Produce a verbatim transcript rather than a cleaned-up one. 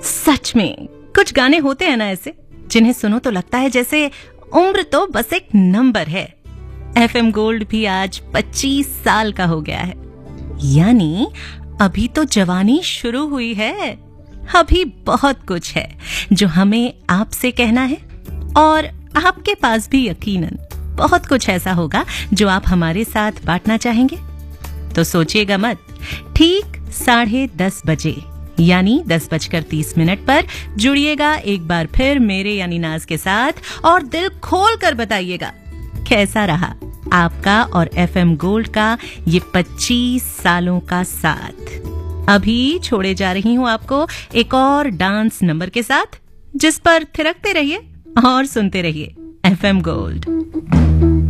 सच में कुछ गाने होते हैं ना ऐसे, जिन्हें सुनो तो लगता है जैसे उम्र तो बस एक नंबर है। एफएम गोल्ड भी आज पच्चीस साल का हो गया है, यानी अभी तो जवानी शुरू हुई है। अभी बहुत कुछ है जो हमें आपसे कहना है, और आपके पास भी यकीनन बहुत कुछ ऐसा होगा जो आप हमारे साथ बांटना चाहेंगे। तो सोचिएगा मत, ठीक साढ़े दस बजे यानी दस बजकर तीस मिनट पर जुड़िएगा एक बार फिर मेरे यानी नाज के साथ, और दिल खोल कर बताइएगा कैसा रहा आपका और एफएम गोल्ड का ये पच्चीस सालों का साथ। अभी छोड़े जा रही हूं आपको एक और डांस नंबर के साथ, जिस पर थिरकते रहिए और सुनते रहिए एफएम गोल्ड।